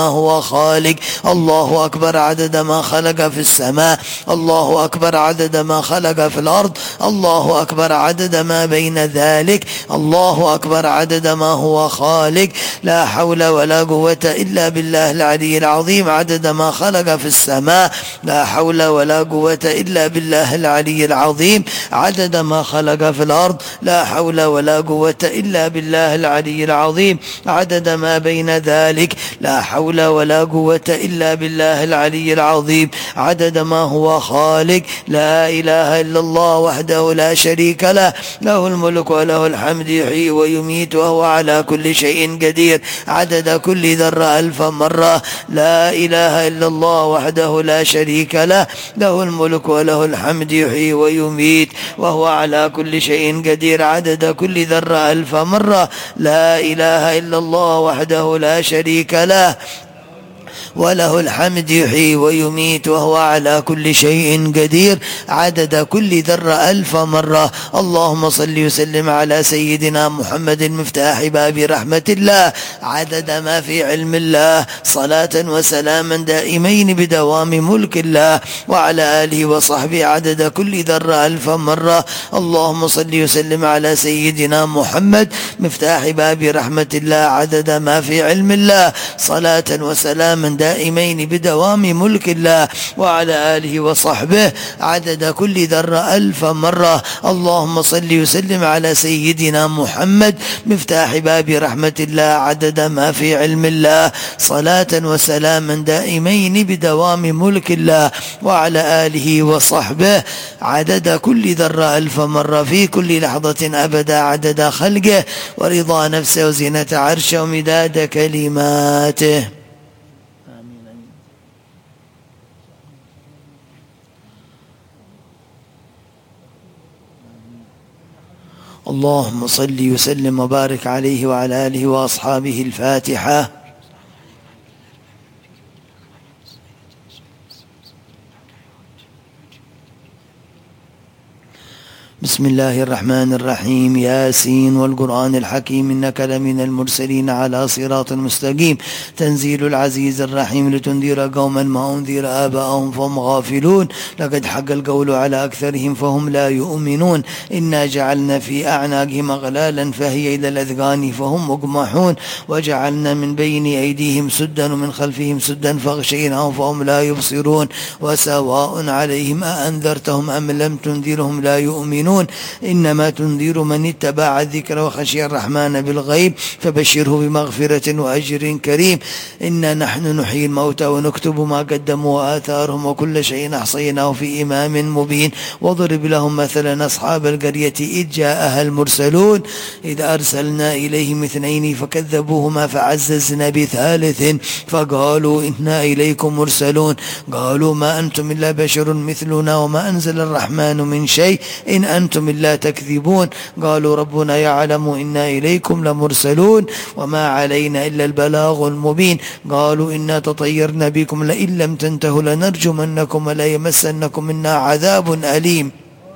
هو خالق. الله أكبر عدد ما خلق في السماء، الله أكبر عدد ما خلق في الأرض، الله أكبر عدد ما بين ذلك، الله أكبر عدد ما هو خالق. لا حول ولا قوة إلا بالله العلي العظيم عدد ما خلق في السماء، لا حول ولا قوة إلا بالله العلي العظيم عدد ما خلق في الأرض، لا حول ولا قوة إلا بالله العلي العظيم عدد ما بين ذلك، لا حول ولا قوة إلا بالله العلي العظيم عدد ما هو خالق. لا إله إلا الله وحده لا شريك له، له الملك وله الحمد يحيي ويميت وهو على كل شيء قدير عدد كل ذرة 1000 مرة. لا إله إلا الله وحده لا شريك له، له الملك وله الحمد يحيي ويميت وهو على كل شيء قدير عدد كل ذرة 1000 مرة. لا إله إلا الله وحده لا شريك له، وله الحمد يحيي ويميت وهو على كل شيء قدير عدد كل ذرة 1000 مرة. اللهم صل وسلم على سيدنا محمد مفتاح باب رحمة الله عدد ما في علم الله، صلاة وسلاما دائمين بدوام ملك الله، وعلى آله وصحبه عدد كل ذرة 1000 مرة. اللهم صل وسلم على سيدنا محمد مفتاح باب رحمة الله عدد ما في علم الله، صلاة وسلاما دائمين بدوام ملك الله، وعلى آله وصحبه عدد كل ذرة 1000 مرة. اللهم صل وسلم على سيدنا محمد مفتاح باب رحمة الله عدد ما في علم الله، صلاة وسلاما دائمين بدوام ملك الله، وعلى آله وصحبه عدد كل ذرة 1000 مرة في كل لحظة أبدا عدد خلقه ورضا نفسه وزينة عرشه ومداد كلماته. اللهم صل وسلم وبارك عليه وعلى آله وأصحابه. الفاتحة. بسم الله الرحمن الرحيم. ياسين والقرآن الحكيم إنك لمن المرسلين على صراط مستقيم. تنزيل العزيز الرحيم لتنذر قوما ما أنذر آباءهم فهم غافلون. لقد حق القول على أكثرهم فهم لا يؤمنون. إنا جعلنا في أعناقهم أغلالا فهي إلى الأذقان فهم مقمحون. وجعلنا من بين أيديهم سدا ومن خلفهم سدا فاغشيناهم فهم لا يبصرون. وسواء عليهم أأنذرتهم أم لم تنذرهم لا يؤمنون. إنما تنذر من اتبع الذكر وخشي الرحمن بالغيب فبشره بمغفرة وأجر كريم. إنا نحن نحيي الموتى ونكتب ما قدموا وآثارهم وكل شيء أحصيناه في إمام مبين. واضرب لهم مثلا أصحاب القرية إذ جاءها المرسلون إذ أرسلنا إليهم 2 فكذبوهما فعززنا ب3 فقالوا إنا إليكم مرسلون. قالوا ما أنتم إلا بشر مثلنا وما أنزل الرحمن من شيء إن أنتم إلا تكذبون. قالوا ربنا يعلم إنا إليكم لمرسلون وما علينا إلا البلاغ المبين. قالوا إنا تطيرنا بكم لئن لم تنتهوا لنرجمنكم وليمسنكم منا عذاب أليم.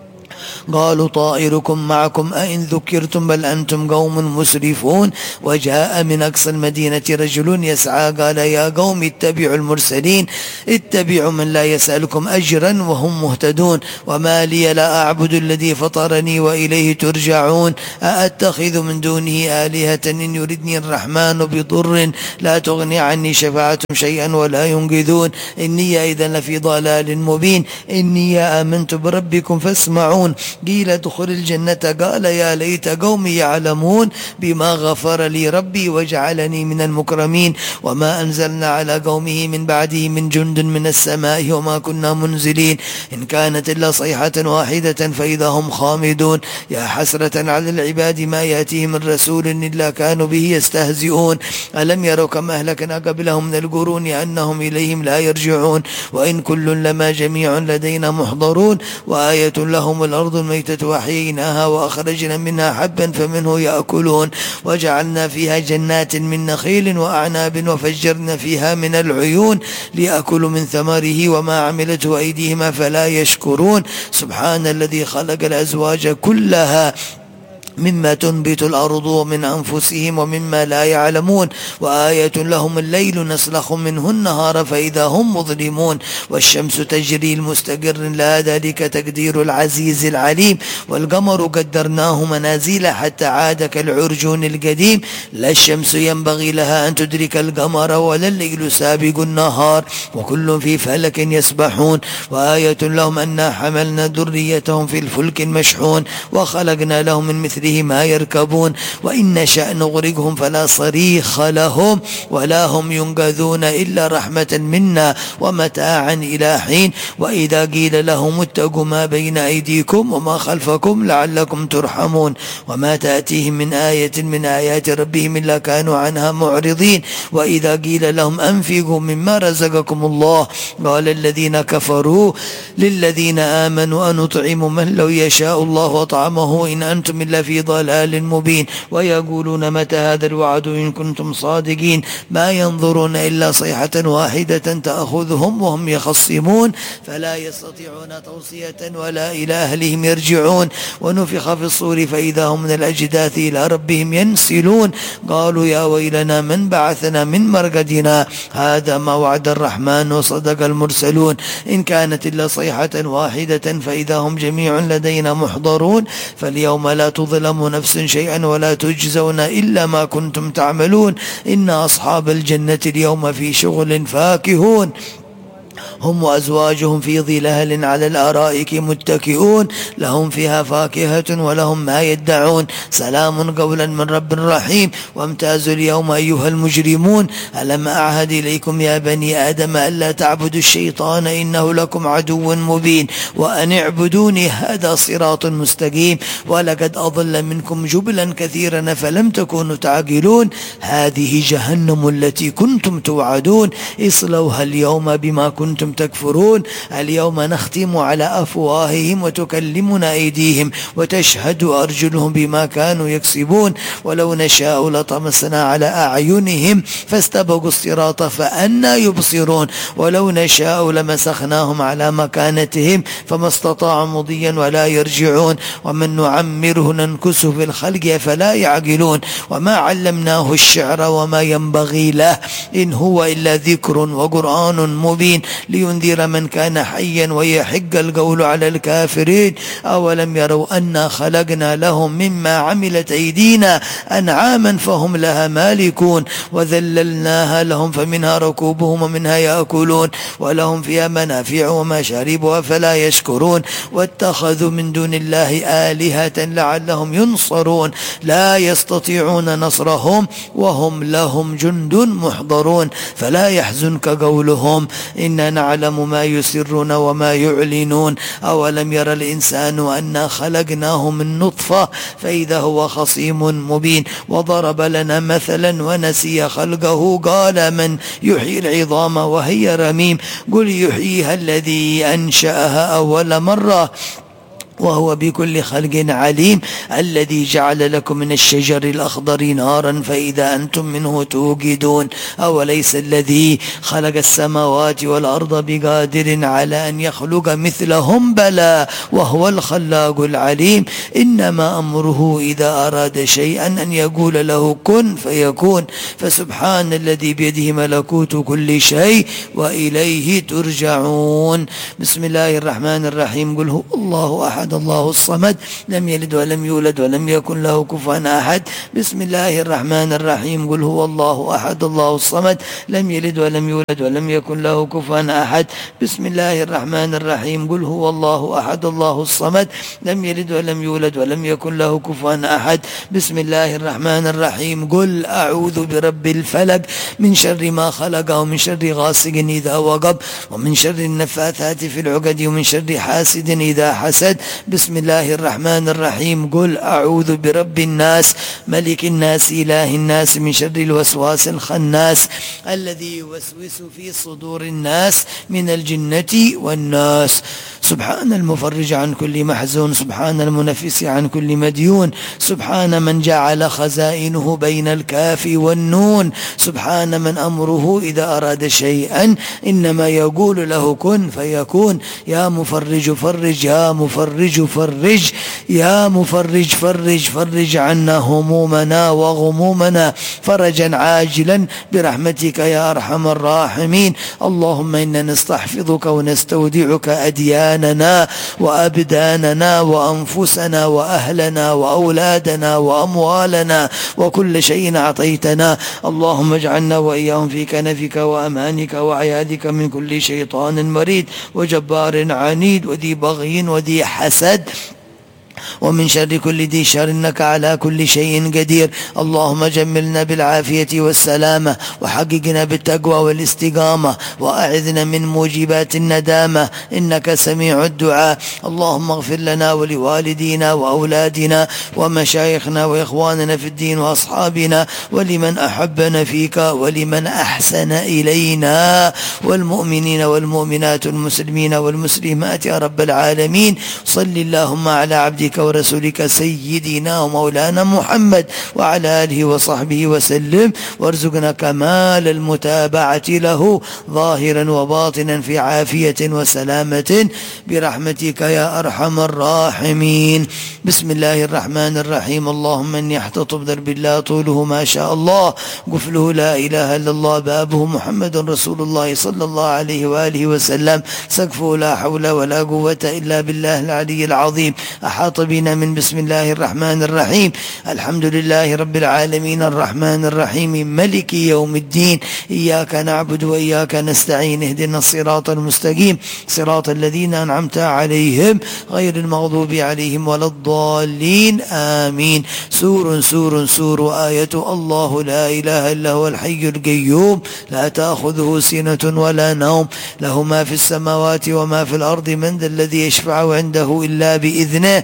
قالوا طائركم معكم أئن ذكرتم بل أنتم قوم مسرفون. وجاء من أقصى المدينة رجل يسعى قال يا قوم اتبعوا المرسلين اتبعوا من لا يسألكم أجرا وهم مهتدون. وما لي لا أعبد الذي فطرني وإليه ترجعون. أأتخذ من دونه آلهة إن يردني الرحمن بضر لا تغني عني شفاعتهم شيئا ولا ينقذون. إني إذا لفي ضلال مبين. إني آمنت بربكم فاسمعون. قيل ادخل الجنة قال يا ليت قومي يعلمون بما غفر لي ربي وجعلني من المكرمين. وما أنزلنا على قومه من بعده من جند من السماء وما كنا منزلين إن كانت إلا صيحة واحدة فإذا هم خامدون. يا حسرة على العباد ما يأتيهم من رسول إلا كانوا به يستهزئون. ألم يروا كما أهلكنا قبلهم من القرون أنهم إليهم لا يرجعون. وإن كل لما جميع لدينا محضرون. وآية لهم الأرض الميتة وحييناها وأخرجنا منها حبا فمنه يأكلون. وجعلنا فيها جنات من نخيل وأعناب وفجرنا فيها من العيون ليأكلوا من ثمره وما عملته أيديهم فلا يشكرون. سبحان الذي خلق الأزواج كلها مما تنبت الأرض ومن أنفسهم ومما لا يعلمون وآية لهم الليل نسلخ منه النهار فإذا هم مظلمون والشمس تجري لمستقر لها ذلك تقدير العزيز العليم والقمر قدرناه منازل حتى عاد كالعرجون القديم لا الشمس ينبغي لها أن تدرك القمر ولا الليل سابق النهار وكل في فلك يسبحون وآية لهم أنا حملنا ذريتهم في الفلك المشحون وخلقنا لهم من مثله ما يركبون وإن نشأ نغرقهم فلا صريخ لهم ولا هم ينقذون إلا رحمة منا ومتاعا إلى حين وإذا قيل لهم اتقوا ما بين أيديكم وما خلفكم لعلكم ترحمون وما تأتيهم من آية من آيات ربهم إلا كانوا عنها معرضين وإذا قيل لهم أنفقوا مما رزقكم الله قال الذين كفروا للذين آمنوا أنطعم من لو يشاء الله وطعمه إن أنتم إلا في ضلال مبين ويقولون متى هذا الوعد إن كنتم صادقين ما ينظرون إلا صيحة واحدة تأخذهم وهم يخصمون فلا يستطيعون توصية ولا إلى أهلهم يرجعون ونفخ في الصور فإذا هم من الأجداث إلى ربهم ينسلون قالوا يا ويلنا من بعثنا من مرقدنا هذا ما وعد الرحمن وصدق المرسلون إن كانت إلا صيحة واحدة فإذا هم جميع لدينا محضرون فاليوم لا تظلم نفس شيئا ولا تجزون إلا ما كنتم تعملون إن أصحاب الجنة اليوم في شغل فاكهون هم وأزواجهم في ظلال على الأرائك متكئون لهم فيها فاكهة ولهم ما يدعون سلام قولا من رب رحيم وامتازوا اليوم أيها المجرمون ألم أعهد إليكم يا بني آدم ألا تعبدوا الشيطان إنه لكم عدو مبين وأن اعبدوني هذا صراط مستقيم ولقد أضل منكم جبلا كثيرا فلم تكونوا تعقلون هذه جهنم التي كنتم توعدون اصلوها اليوم بما كنتم تكفرون اليوم نختم على أفواههم وتكلمنا أيديهم وتشهد أرجلهم بما كانوا يكسبون ولو نشاء لطمسنا على أعينهم فاستبقوا الصراط فأنا يبصرون ولو نشاء لمسخناهم على مكانتهم فما استطاعوا مضيا ولا يرجعون ومن نعمره ننكسه في الخلق فلا يعقلون وما علمناه الشعر وما ينبغي له إن هو إلا ذكر وقرآن مبين لينذر من كان حيا ويحق القول على الكافرين أولم يروا أنا خلقنا لهم مما عملت أيدينا أنعاما فهم لها مالكون وذللناها لهم فمنها ركوبهم ومنها يأكلون ولهم فيها منافع ومشارب فلا يشكرون واتخذوا من دون الله آلهة لعلهم ينصرون لا يستطيعون نصرهم وهم لهم جند محضرون فلا يحزنك قولهم إنا نعلم ما يسرون وما يعلنون أولم ير الإنسان أنا خلقناه من نطفة فإذا هو خصيم مبين وضرب لنا مثلا ونسي خلقه قال من يحيي العظام وهي رميم قل يحييها الذي أنشأها أول مرة وهو بكل خلق عليم الذي جعل لكم من الشجر الأخضر نارا فإذا أنتم منه توقدون أوليس الذي خلق السماوات والأرض بقادر على أن يخلق مثلهم بلى وهو الخلاق العليم إنما أمره إذا أراد شيئا أن يقول له كن فيكون فسبحان الذي بيده ملكوت كل شيء وإليه ترجعون بسم الله الرحمن الرحيم قل هو الله أحد الله الصمد لم يلد ولم يولد ولم يكن له كفوا أحد بسم الله الرحمن الرحيم قل هو الله أحد الله الصمد لم يلد ولم يولد ولم يكن له كفوا أحد بسم الله الرحمن الرحيم قل هو الله أحد الله الصمد لم يلد ولم يولد ولم يكن له كفوا أحد بسم الله الرحمن الرحيم قل أعوذ برب الفلق من شر ما خلق ومن شر غاسق إذا وقب ومن شر النفاثات في العقد ومن شر حاسد إذا حسد بسم الله الرحمن الرحيم قل أعوذ برب الناس ملك الناس إله الناس من شر الوسواس الخناس الذي يوسوس في صدور الناس من الجنة والناس سبحان المفرج عن كل محزون، سبحان المنفس عن كل مديون، سبحان من جعل خزائنه بين الكاف والنون، سبحان من أمره إذا أراد شيئا إنما يقول له كن فيكون. يا مفرج فرج، يا مفرج فرج، يا مفرج فرج، فرج عنا همومنا وغمومنا فرجا عاجلا برحمتك يا أرحم الراحمين. اللهم إنا نستحفظك ونستودعك أدياننا وأبداننا وأنفسنا وأهلنا وأولادنا وأموالنا وكل شيء أعطيتنا. اللهم اجعلنا وإياهم في كنفك وأمانك وعيادك من كل شيطان مريد وجبار عنيد وذي بغي وذي حسد ومن شر كل ذي شر، إنك على كل شيء قدير. اللهم جملنا بالعافية والسلامة وحققنا بالتقوى والاستقامة وأعذنا من موجبات الندامة إنك سميع الدعاء. اللهم اغفر لنا ولوالدينا وأولادنا ومشايخنا وإخواننا في الدين وأصحابنا ولمن أحبنا فيك ولمن أحسن إلينا والمؤمنين والمؤمنات والمسلمين والمسلمات يا رب العالمين. صل اللهم على عبدك ورسولك سيدنا ومولانا محمد وعلى آله وصحبه وسلم، وارزقنا كمال المتابعة له ظاهرا وباطنا في عافية وسلامة برحمتك يا أرحم الراحمين. بسم الله الرحمن الرحيم. اللهم إني أحتطب درب الله طوله ما شاء الله، قفله لا إله إلا الله، بابه محمد رسول الله صلى الله عليه وآله وسلم، سقفه لا حول ولا قوة إلا بالله العلي العظيم. أحاط بنا من بسم الله الرحمن الرحيم. الحمد لله رب العالمين الرحمن الرحيم ملك يوم الدين، إياك نعبد وإياك نستعين، اهدنا الصراط المستقيم صراط الذين أنعمت عليهم غير المغضوب عليهم ولا الضالين آمين. سور سور سور آية الله لا إله إلا هو الحي القيوم لا تأخذه سنة ولا نوم، له ما في السماوات وما في الأرض، من ذا الذي يشفع عنده إلا بإذنه،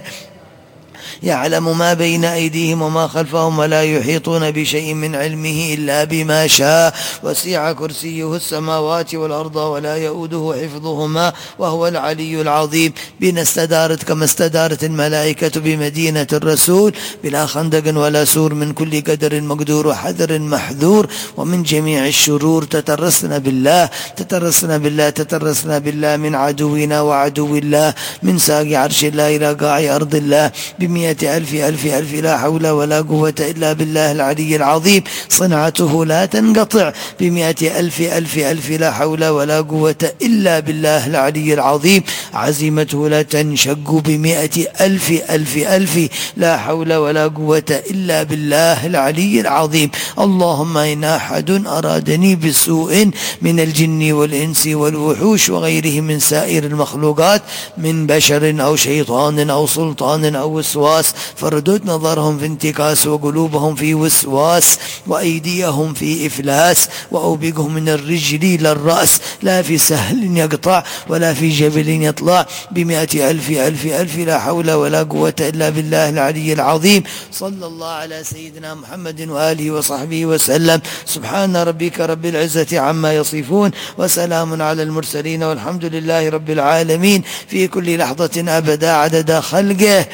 يعلم ما بين أيديهم وما خلفهم ولا يحيطون بشيء من علمه إلا بما شاء، وسع كرسيه السماوات والأرض ولا يؤوده حفظهما وهو العلي العظيم. بنا استدارت كما استدارت الملائكة بمدينة الرسول بلا خندق ولا سور، من كل قدر مقدور وحذر محذور، ومن جميع الشرور تترسنا بالله تترسنا بالله تترسنا بالله من عدونا وعدو الله، من ساق عرش الله إلى قاع أرض الله، بمئة ألف ألف ألف لا حول ولا قوة إلا بالله العلي العظيم. صنعته لا تنقطع، بمئة ألف ألف ألف لا حول ولا قوة إلا بالله العلي العظيم. عزيمته لا تنشق، بمئة ألف ألف ألف لا حول ولا قوة إلا بالله العلي العظيم. اللهم إن أحد أرادني بسوء من الجن والإنس والوحوش وغيره من سائر المخلوقات، من بشر أو شيطان أو سلطان أو وسواس، فردد نظرهم في انتكاس وقلوبهم في وسواس وأيديهم في إفلاس، وأوبقهم من الرجل إلى الرأس، لا في سهل يقطع ولا في جبل يطلع، بمئة ألف ألف ألف لا حول ولا قوة إلا بالله العلي العظيم. صلى الله على سيدنا محمد وآله وصحبه وسلم. سبحان ربك رب العزة عما يصفون، وسلام على المرسلين، والحمد لله رب العالمين في كل لحظة أبدا عدد خلقه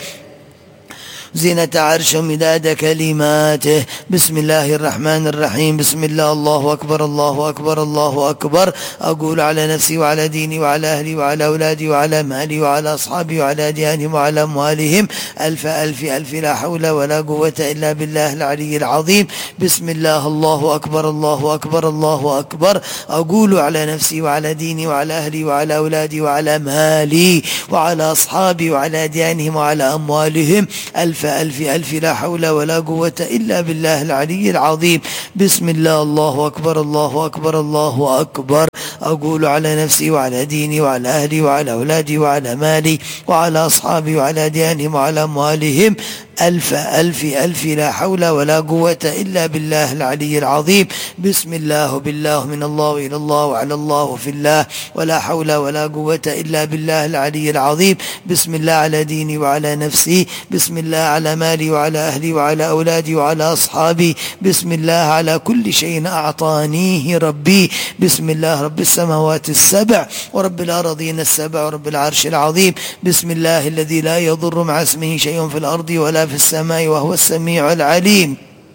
زينة عرش مداد كلماته. بسم الله الرحمن الرحيم. بسم الله، الله أكبر الله أكبر الله أكبر. أقول على نفسي وعلى ديني وعلى أهلي وعلى أولادي وعلى مالي وعلى أصحابي وعلى أديانهم وعلى أموالهم ألف ألف ألف لا حول ولا قوة إلا بالله العلي العظيم. بسم الله، الله أكبر الله أكبر الله أكبر. أقول على نفسي وعلى ديني وعلى أهلي وعلى أولادي وعلى مالي وعلى أصحابي وعلى أديانهم وعلى أموالهم ألف ألف ألف لا حول ولا قوة إلا بالله العلي العظيم. بسم الله، الله أكبر الله أكبر الله أكبر. أقول على نفسي وعلى ديني وعلى أهلي وعلى أولادي وعلى مالي وعلى أصحابي وعلى أديانهم وعلى أموالهم ألف ألف ألف لا حول ولا قوة إلا بالله العلي العظيم. بسم الله، بالله من الله إلى الله وعلى الله في الله، ولا حول ولا قوة إلا بالله العلي العظيم. بسم الله على ديني وعلى نفسي، بسم الله على مالي وعلى أهلي وعلى أولادي وعلى أصحابي، بسم الله على كل شيء أعطانيه ربي. بسم الله رب السماوات السبع ورب الأراضين السبع ورب العرش العظيم. بسم الله الذي لا يضر مع اسمه شيء في الأرض ولا في السماء وهو السميع العليم.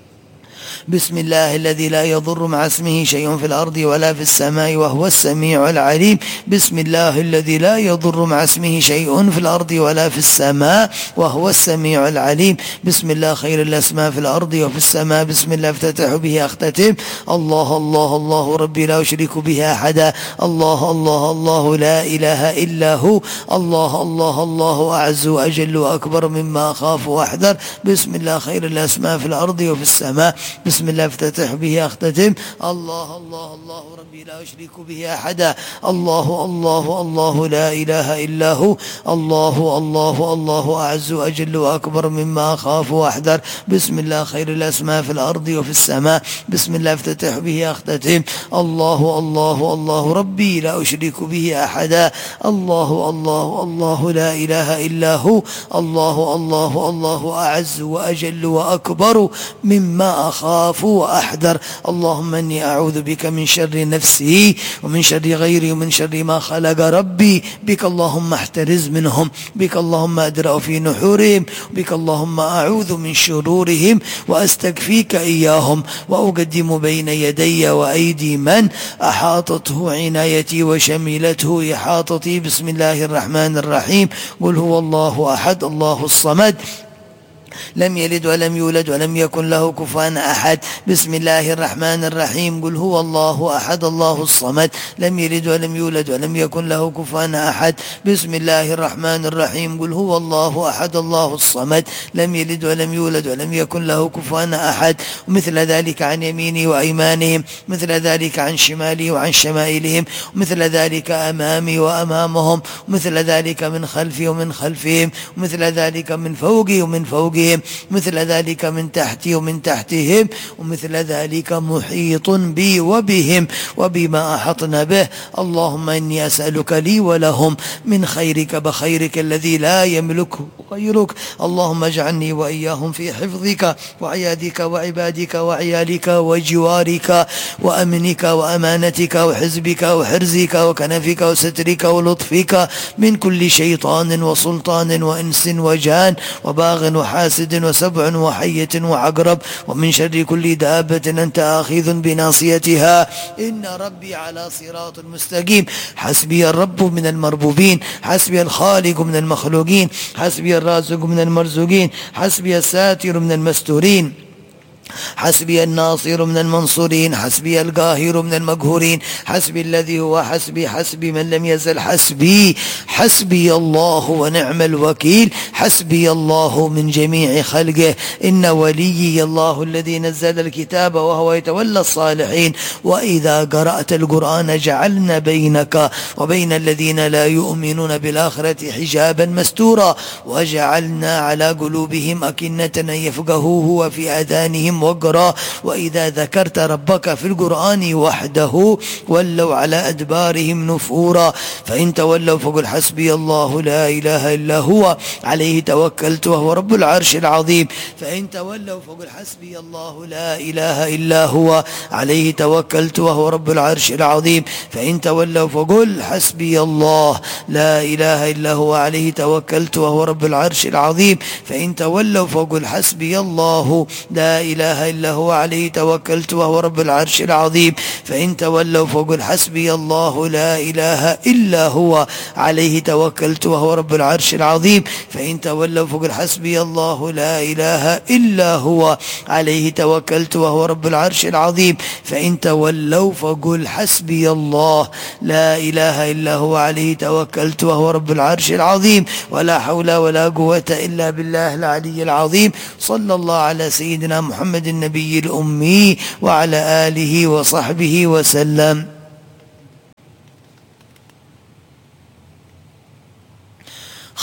بسم الله الذي لا يضر مع اسمه شيء في الأرض ولا في السماء وهو السميع العليم. بسم الله الذي لا يضر مع اسمه شيء في الأرض ولا في السماء وهو السميع العليم. بسم الله خير الأسماء في الأرض وفي السماء. بسم الله افتتح به أختتم. الله الله الله ربي لا أشرك به أحدا. الله الله الله لا إله إلا هو. الله الله الله أعز وأجل وأكبر مما أخاف وأحذر. بسم الله خير الأسماء في الأرض وفي السماء. بسم الله افتتح به أختتم. الله الله الله ربي لا أشرك به أحدا. الله الله الله لا إله إلا هو. الله الله الله أعز وأجل وأكبر مما أخاف وأحذر. بسم الله خير الأسماء في الأرض وفي السماء. بسم الله افتتح به أختتم. الله الله الله ربي لا أشرك به أحدا. الله الله الله لا إله إلا هو. الله الله الله أعز وأجل وأكبر مما أخاف وأحذر. اللهم إني أعوذ بك من شر نفسي ومن شر غيري ومن شر ما خلق ربي. بك اللهم احترز منهم. بك اللهم أدرأ في نحورهم. بك اللهم أعوذ من شرورهم وأستكفيك إياهم وأقدم بين يدي وأيدي من أحاطته عنايتي وشملته إحاطتي. بسم الله الرحمن الرحيم. قل هو الله أحد الله الصمد لم يلد ولم يولد ولم يكن له كفوا أحد. بسم الله الرحمن الرحيم. قل هو الله أحد الله الصمد لم يلد ولم يولد ولم يكن له كفوا أحد. بسم الله الرحمن الرحيم. قل هو الله أحد الله الصمد لم يلد ولم يولد ولم يكن له كفوا أحد. ومثل ذلك عن يميني وأيمانهم. مثل ذلك عن شمالي وعن شمائلهم. ومثل ذلك أمامي وأمامهم. ومثل ذلك من خلفي ومن خلفهم. ومثل ذلك من فوقي ومن فوقهم. مثل ذلك من تحتي ومن تحتهم. ومثل ذلك محيط بي وبهم وبما أحطنا به. اللهم إني أسألك لي ولهم من خيرك بخيرك الذي لا يملكه غيرك. اللهم اجعلني وإياهم في حفظك وعيادك وعبادك وعيالك وجوارك وأمنك وأمانتك وحزبك وحرزك وكنفك وسترك ولطفك من كل شيطان وسلطان وإنس وجان وباغ وحاسد وسبع وحية وعقرب ومن شر كل دابة أنت آخذ بناصيتها. إن ربي على صراط مستقيم. حسبي الرب من المربوبين. حسبي الخالق من المخلوقين. حسبي الرازق من المرزوقين. حسبي الساتر من المستورين. حسبي الناصر من المنصورين. حسبي القاهر من المقهورين. حسبي الذي هو حسبي. حسبي من لم يزل حسبي. حسبي الله ونعم الوكيل. حسبي الله من جميع خلقه. إن وليي الله الذي نزل الكتاب وهو يتولى الصالحين. وإذا قرأت القرآن جعلنا بينك وبين الذين لا يؤمنون بالآخرة حجابا مستورا وجعلنا على قلوبهم أكنة أن يفقهوه وفي آذانهم وقرا. وإذا ذكرت ربك في القرآن وحده ولوا على أدبارهم نفورا. فإن تولوا فقل حسبي الله لا إله إلا هو عليه توكلت وهو رب العرش العظيم. فإن تولوا فقل حسبي الله لا إله إلا هو عليه توكلت وهو رب العرش العظيم. فإن تولوا فقل حسبي الله لا إله إلا هو عليه توكلت وهو رب العرش العظيم. فإن تولوا فقل حسبي الله لا إله إلا هو عليه توكلت وهو رب العرش العظيم. فإن تولوا فقل حسبي الله لا إله إلا هو عليه توكلت وهو رب العرش العظيم. فإن تولوا فقل حسبي الله لا إله إلا هو عليه توكلت وهو رب العرش العظيم. فإن تولوا فقل حسبي الله لا إله إلا هو عليه توكلت وهو رب العرش العظيم. ولا حول ولا قوة إلا بالله العلي العظيم. صلى الله على سيدنا محمد النبي الأمي وعلى آله وصحبه وسلم.